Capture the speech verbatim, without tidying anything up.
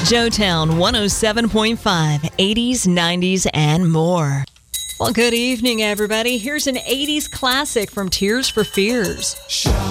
Joetown one oh seven point five, eighties, nineties, and more. Well, good evening, everybody. Here's an eighties classic from Tears for Fears.